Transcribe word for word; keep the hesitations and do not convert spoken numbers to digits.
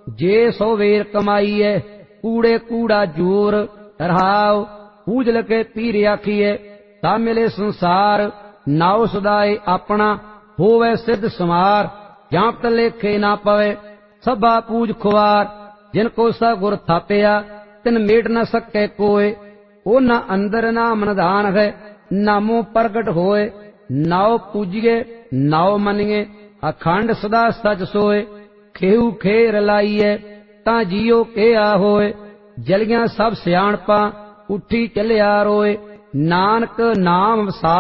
J so where कमाईए कूड़े कूड़ा जूर रहाव पूजल के पीर आखिए ता मिले संसार नाव सदाए अपना होवे सिद्ध समार जाप लेखे ना पवे सभा पूज खुआर जिनको सा गुर थापिया तिन मेट न सके कोय ओ न अंदर नाम निधान है नामो प्रगट होए नाव पूजिए नाव मनिए अखंड सदा सच सोए खेऊ खेर लाइए ता जियो के आ होए जलियां सब सियाणपा उठी चलिया रोए नानक नाम वसा